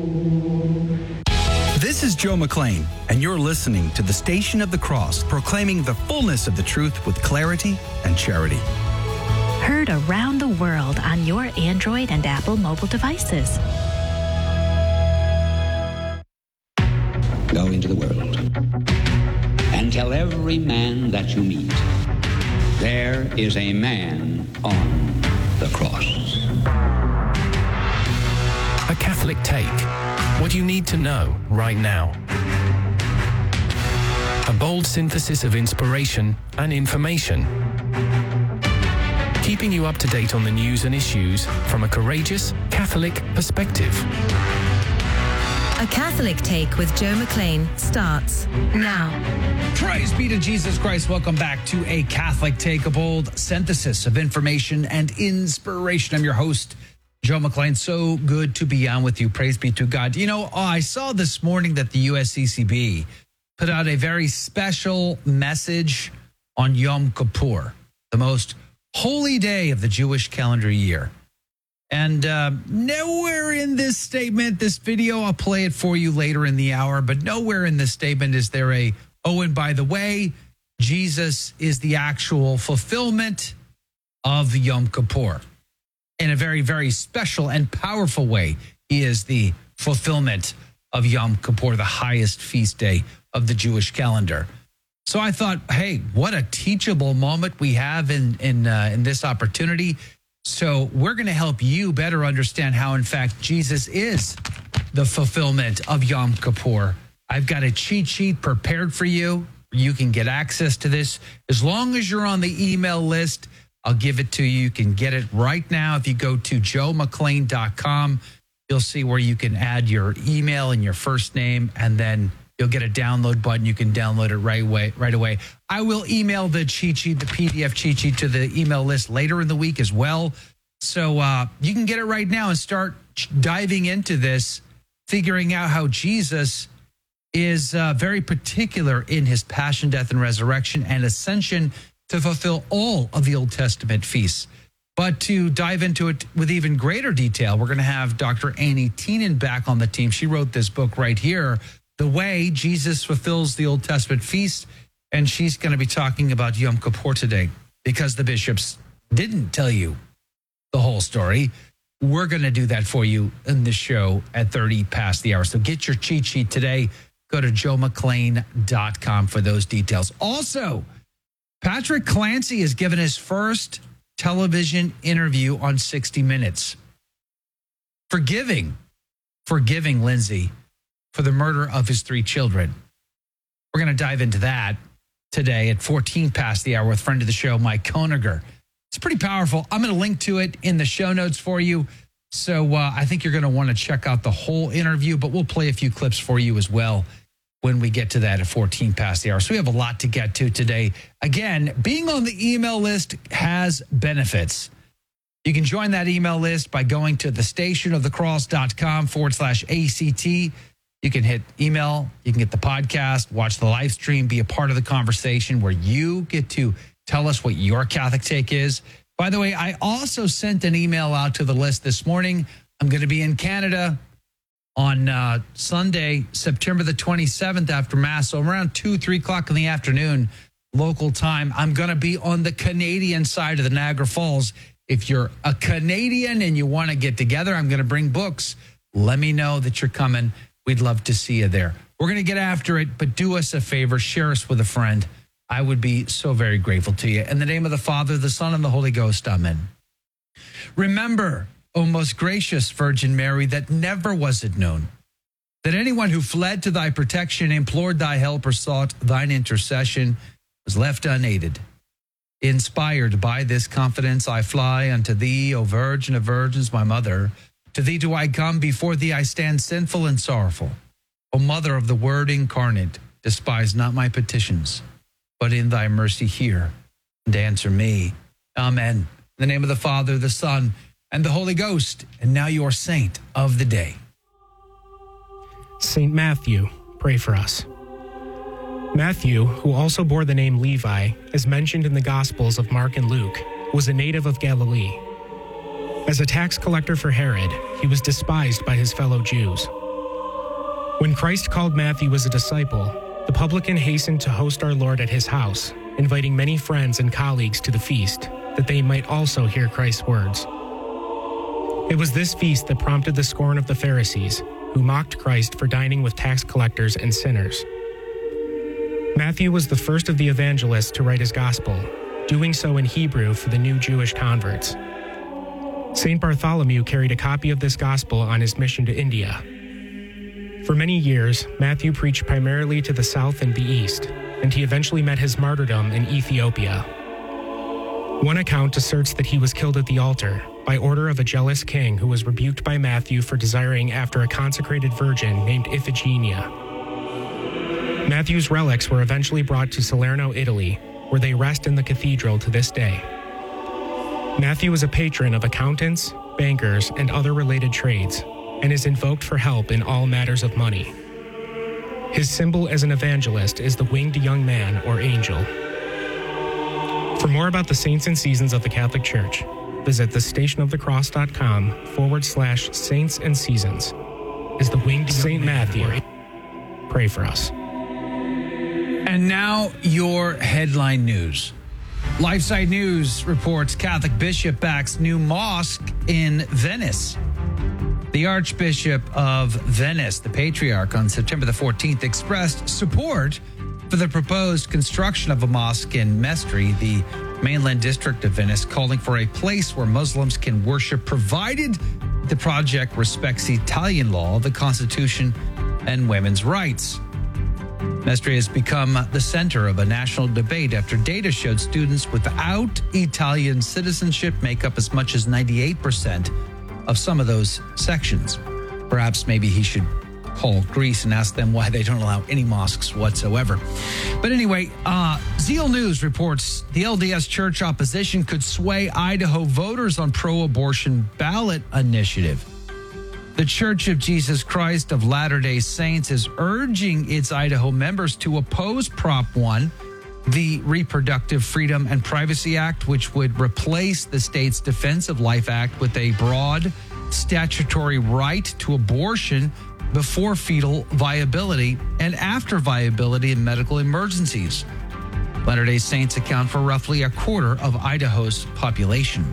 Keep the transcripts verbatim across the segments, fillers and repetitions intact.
This is Joe McClain, and you're listening to the Station of the Cross, proclaiming the fullness of the truth with clarity and charity. Heard around the world on your Android and Apple mobile devices. Go into the world and tell every man that you meet, there is a man on the cross. A Catholic Take. What you need to know right now. A bold synthesis of inspiration and information. Keeping you up to date on the news and issues from a courageous Catholic perspective. A Catholic Take with Joe McClain starts now. Praise be to Jesus Christ. Welcome back to A Catholic Take, a bold synthesis of information and inspiration. I'm your host, Joe McClain. So good to be on with you. Praise be to God. You know, I saw this morning that the U S C C B put out a very special message on Yom Kippur, the most holy day of the Jewish calendar year. And uh, nowhere in this statement, this video, I'll play it for you later in the hour, but nowhere in this statement is there a, oh, and by the way, Jesus is the actual fulfillment of Yom Kippur. In a very, very special and powerful way, he is the fulfillment of Yom Kippur, the highest feast day of the Jewish calendar. So I thought, hey, what a teachable moment we have in, in, uh, in this opportunity. So we're going to help you better understand how, in fact, Jesus is the fulfillment of Yom Kippur. I've got a cheat sheet prepared for you. You can get access to this. As long as you're on the email list, I'll give it to you. You can get it right now. If you go to joe mcclain dot com, you'll see where you can add your email and your first name, and then you'll get a download button. You can download it right away. Right away. I will email the cheat sheet, the P D F cheat sheet, to the email list later in the week as well. So uh, you can get it right now and start diving into this, figuring out how Jesus is uh, very particular in his passion, death, and resurrection and ascension to fulfill all of the Old Testament feasts. But to dive into it with even greater detail, we're going to have Doctor Annie Teenan back on the team. She wrote this book right here, The Way Jesus Fulfills the Old Testament Feast, and she's going to be talking about Yom Kippur today because the bishops didn't tell you the whole story. We're going to do that for you in the show at thirty past the hour. So get your cheat sheet today. Go to joe mcclain dot com for those details. Also, Patrick Clancy has given his first television interview on sixty minutes. Forgiving, forgiving Lindsay for the murder of his three children. We're going to dive into that today at fourteen past the hour with friend of the show, Mike Koniger. It's pretty powerful. I'm going to link to it in the show notes for you. So uh, I think you're going to want to check out the whole interview, but we'll play a few clips for you as well when we get to that at fourteen past the hour. So we have a lot to get to today. Again, being on the email list has benefits. You can join that email list by going to the stationofthecross.com forward slash ACT. You can hit email, you can get the podcast, watch the live stream, be a part of the conversation where you get to tell us what your Catholic take is. By the way, I also sent an email out to the list this morning. I'm going to be in Canada on uh, Sunday, September the twenty-seventh after Mass, so around two, three o'clock in the afternoon, local time. I'm going to be on the Canadian side of the Niagara Falls. If you're a Canadian and you want to get together, I'm going to bring books. Let me know that you're coming. We'd love to see you there. We're going to get after it, but do us a favor. Share us with a friend. I would be so very grateful to you. In the name of the Father, the Son, and the Holy Ghost, amen. Remember, O most gracious Virgin Mary, that never was it known that anyone who fled to thy protection, implored thy help, or sought thine intercession was left unaided. Inspired by this confidence, I fly unto thee, O Virgin of Virgins, my mother. To thee do I come, before thee I stand sinful and sorrowful. O Mother of the Word incarnate, despise not my petitions, but in thy mercy hear and answer me. Amen. In the name of the Father, the Son, and the Holy Ghost, and now your saint of the day. Saint Matthew, pray for us. Matthew, who also bore the name Levi, as mentioned in the Gospels of Mark and Luke, was a native of Galilee. As a tax collector for Herod, he was despised by his fellow Jews. When Christ called Matthew as a disciple, the publican hastened to host our Lord at his house, inviting many friends and colleagues to the feast, that they might also hear Christ's words. It was this feast that prompted the scorn of the Pharisees, who mocked Christ for dining with tax collectors and sinners. Matthew was the first of the evangelists to write his gospel, doing so in Hebrew for the new Jewish converts. Saint Bartholomew carried a copy of this gospel on his mission to India. For many years, Matthew preached primarily to the south and the east, and he eventually met his martyrdom in Ethiopia. One account asserts that he was killed at the altar by order of a jealous king who was rebuked by Matthew for desiring after a consecrated virgin named Iphigenia. Matthew's relics were eventually brought to Salerno, Italy, where they rest in the cathedral to this day. Matthew is a patron of accountants, bankers, and other related trades, and is invoked for help in all matters of money. His symbol as an evangelist is the winged young man or angel. For more about the saints and seasons of the Catholic Church, visit thestationofthecross.com forward slash saints and seasons. Is the winged Saint Matthew. Pray for us. And now your headline news. LifeSite News reports Catholic bishop backs new mosque in Venice. The Archbishop of Venice, the Patriarch, on September the fourteenth expressed support for the proposed construction of a mosque in Mestre, the mainland district of Venice, calling for a place where Muslims can worship, provided the project respects Italian law, the Constitution, and women's rights. Mestre has become the center of a national debate after data showed students without Italian citizenship make up as much as ninety-eight percent of some of those sections. Perhaps maybe he should call Greece and ask them why they don't allow any mosques whatsoever. But anyway, uh, Zeal News reports the L D S Church opposition could sway Idaho voters on pro-abortion ballot initiative. The Church of Jesus Christ of Latter-day Saints is urging its Idaho members to oppose Prop one, the Reproductive Freedom and Privacy Act, which would replace the state's Defense of Life Act with a broad statutory right to abortion before fetal viability and after viability in medical emergencies. Latter-day Saints account for roughly a quarter of Idaho's population.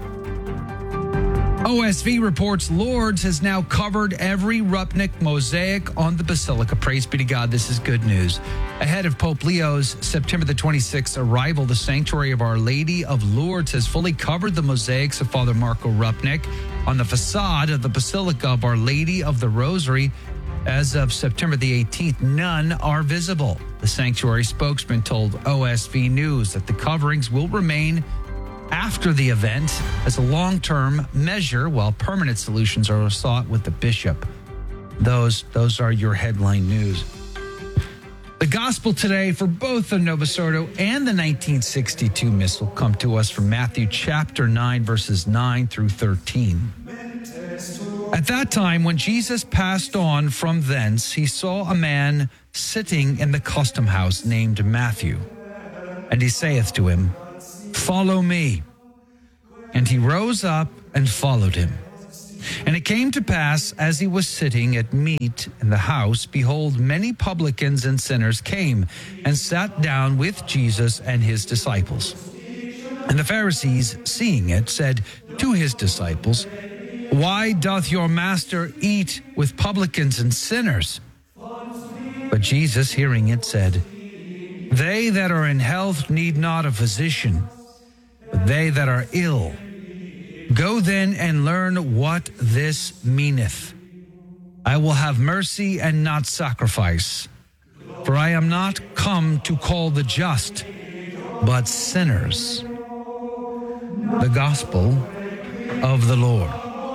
O S V reports Lourdes has now covered every Rupnik mosaic on the Basilica. Praise be to God, this is good news. Ahead of Pope Leo's September the twenty-sixth arrival, the Sanctuary of Our Lady of Lourdes has fully covered the mosaics of Father Marco Rupnik on the facade of the Basilica of Our Lady of the Rosary. As of September the eighteenth, none are visible. The sanctuary spokesman told O S V News that the coverings will remain after the event as a long-term measure, while permanent solutions are sought with the bishop. Those, those are your headline news. The gospel today for both the Novus Ordo and the nineteen sixty-two Missal come to us from Matthew chapter nine, verses nine through thirteen. At that time, when Jesus passed on from thence, he saw a man sitting in the custom house named Matthew. And he saith to him, Follow me. And he rose up and followed him. And it came to pass, as he was sitting at meat in the house, behold, many publicans and sinners came and sat down with Jesus and his disciples. And the Pharisees, seeing it, said to his disciples, Why doth your master eat with publicans and sinners? But Jesus, hearing it, said, They that are in health need not a physician, but they that are ill. Go then and learn what this meaneth. I will have mercy and not sacrifice, for I am not come to call the just, but sinners. The Gospel of the Lord.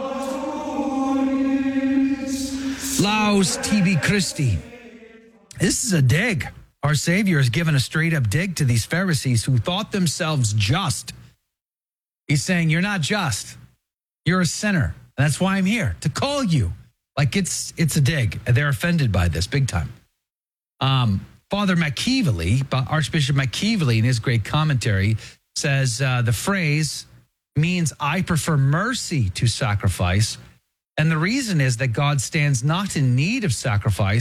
Laus tibi Christi. This is a dig. Our Savior has given a straight-up dig to these Pharisees who thought themselves just. He's saying, you're not just. You're a sinner. And that's why I'm here, to call you. Like it's it's a dig. They're offended by this big time. Um, Father McKeevely, Archbishop McKeevely, in his great commentary, says uh, the phrase means I prefer mercy to sacrifice. And the reason is that God stands not in need of sacrifice,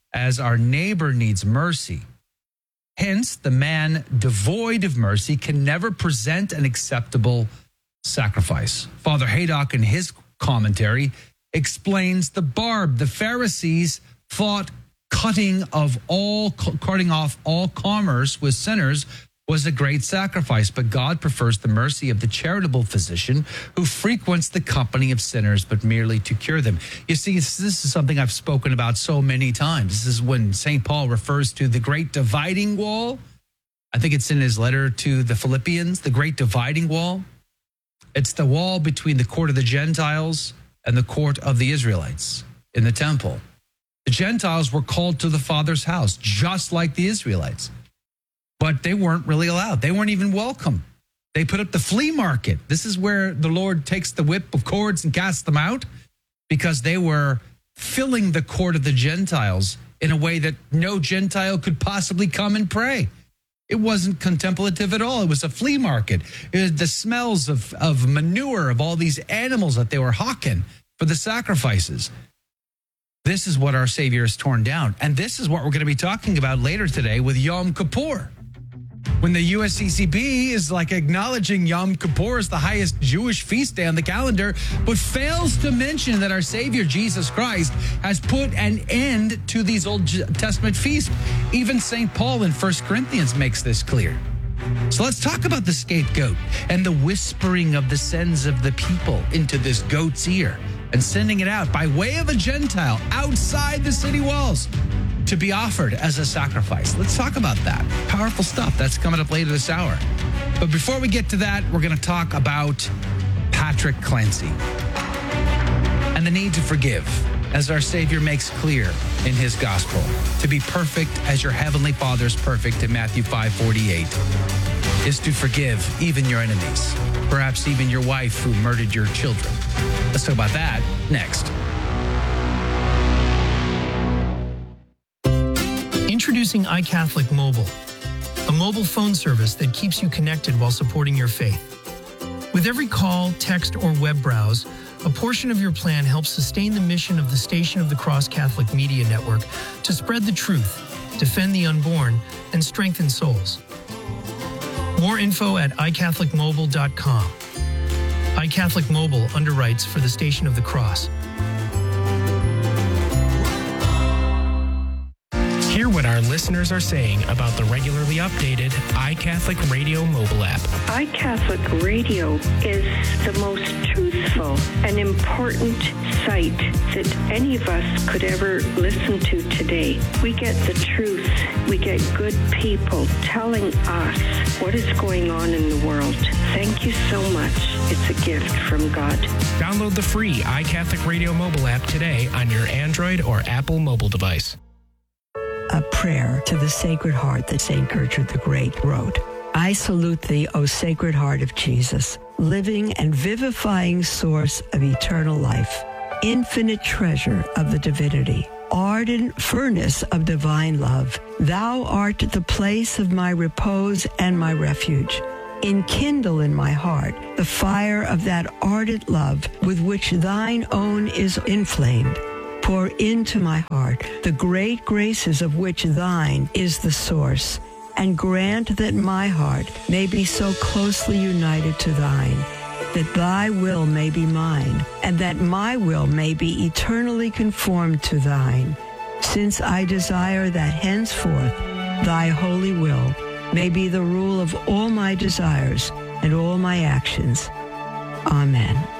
as our neighbor needs mercy. Hence, the man devoid of mercy can never present an acceptable sacrifice. Father Haydock, in his commentary, explains the barb. The Pharisees thought cutting of all cutting off all commerce with sinners was a great sacrifice, but God prefers the mercy of the charitable physician who frequents the company of sinners, but merely to cure them. You see, this is something I've spoken about so many times. This is when Saint Paul refers to the great dividing wall. I think it's in his letter to the Philippians, the great dividing wall. It's the wall between the court of the Gentiles and the court of the Israelites in the temple. The Gentiles were called to the Father's house, just like the Israelites. But they weren't really allowed. They weren't even welcome. They put up the flea market. This is where the Lord takes the whip of cords and casts them out, because they were filling the court of the Gentiles in a way that no Gentile could possibly come and pray. It wasn't contemplative at all. It was a flea market. It was the smells of, of manure of all these animals that they were hawking for the sacrifices. This is what our Savior has torn down. And this is what we're going to be talking about later today with Yom Kippur. When the U S C C B is like acknowledging Yom Kippur as the highest Jewish feast day on the calendar, but fails to mention that our Savior, Jesus Christ, has put an end to these Old Testament feasts. Even Saint Paul in First Corinthians makes this clear. So let's talk about the scapegoat and the whispering of the sins of the people into this goat's ear and sending it out by way of a Gentile outside the city walls to be offered as a sacrifice. Let's talk about that. Powerful stuff. That's coming up later this hour. But before we get to that, we're going to talk about Patrick Clancy and the need to forgive, as our Savior makes clear in his gospel. To be perfect as your heavenly Father is perfect in Matthew five forty-eight is to forgive even your enemies, perhaps even your wife who murdered your children. Let's talk about that next. Introducing iCatholic Mobile, a mobile phone service that keeps you connected while supporting your faith. With every call, text, or web browse, a portion of your plan helps sustain the mission of the Station of the Cross Catholic Media Network to spread the truth, defend the unborn, and strengthen souls. More info at i catholic mobile dot com. iCatholic Mobile underwrites for the Station of the Cross. Hear what our listeners are saying about the regularly updated iCatholic Radio mobile app. iCatholic Radio is the most truthful and important site that any of us could ever listen to today. We get the truth. We get good people telling us what is going on in the world. Thank you so much. It's a gift from God. Download the free iCatholic Radio mobile app today on your Android or Apple mobile device. A prayer to the Sacred Heart that Saint Gertrude the Great wrote. I salute thee, O Sacred Heart of Jesus, living and vivifying source of eternal life, infinite treasure of the divinity, ardent furnace of divine love. Thou art the place of my repose and my refuge. Enkindle in my heart the fire of that ardent love with which thine own is inflamed. Pour into my heart the great graces of which thine is the source, and grant that my heart may be so closely united to thine, that thy will may be mine, and that my will may be eternally conformed to thine, since I desire that henceforth thy holy will may be the rule of all my desires and all my actions. Amen.